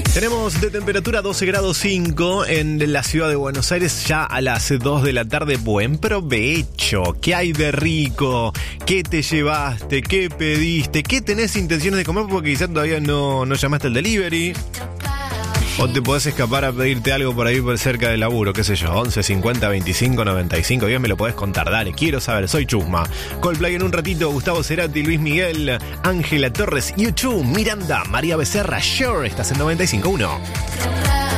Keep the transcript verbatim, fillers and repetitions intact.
Tenemos de temperatura doce grados cinco en la ciudad de Buenos Aires ya a las dos de la tarde. Buen provecho. ¿Qué hay de rico? ¿Qué te llevaste? ¿Qué pediste? ¿Qué tenés intenciones de comer? Porque quizás todavía no, no llamaste al delivery. O te podés escapar a pedirte algo por ahí por cerca del laburo, qué sé yo, once cincuenta veinticinco noventa y cinco diez, me lo podés contar, dale, quiero saber, soy Chusma. Coldplay en un ratito, Gustavo Cerati, Luis Miguel, Ángela Torres, YouTube, Miranda, María Becerra, Sure, estás en noventa y cinco punto uno.